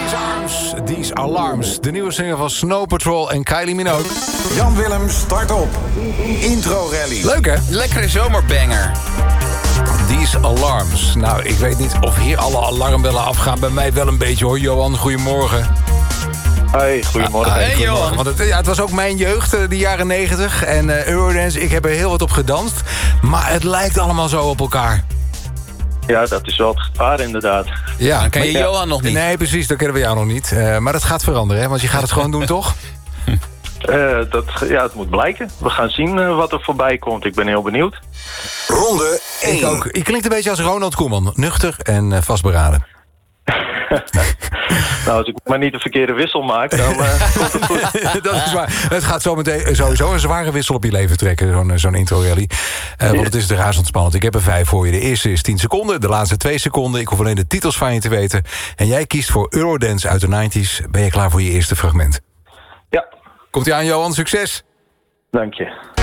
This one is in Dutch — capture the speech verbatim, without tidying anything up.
These Arms, These Alarms. De nieuwe single van Snow Patrol en Kylie Minogue. Jan Willem start op. Intro Rally. Leuk hè? Lekkere zomerbanger. These Alarms. Nou, ik weet niet of hier alle alarmbellen afgaan. Bij mij wel een beetje hoor. Johan, goedemorgen. Hey, goedemorgen. Ah, Hey, goedemorgen. Johan. Want het, ja, het was ook mijn jeugd, eh, die jaren negentig. En uh, Eurodance, ik heb er heel wat op gedanst. Maar het lijkt allemaal zo op elkaar. Ja, dat is wel het gevaar inderdaad. Ja, Dan ken je maar- Johan nog niet. Nee, precies, dat kennen we jou nog niet. Uh, maar dat gaat veranderen, hè? Want je gaat het gewoon doen, toch? Uh, dat, ja, het moet blijken. We gaan zien uh, wat er voorbij komt. Ik ben heel benieuwd. Ronde één. Ik ook. Je klinkt een beetje als Ronald Koeman. Nuchter en uh, vastberaden. Nou, als ik maar niet de verkeerde wissel maak, dan uh, komt het goed. Dat is waar. Het gaat zo meteen sowieso een zware wissel op je leven trekken, zo'n zo'n intro-rally. Uh, want het is de razend spannend. Ik heb er vijf voor je. De eerste is tien seconden, de laatste twee seconden. Ik hoef alleen de titels van je te weten. En jij kiest voor Eurodance uit de negentig. Ben je klaar voor je eerste fragment? Ja, Komt-ie aan, Johan. Succes! dank je.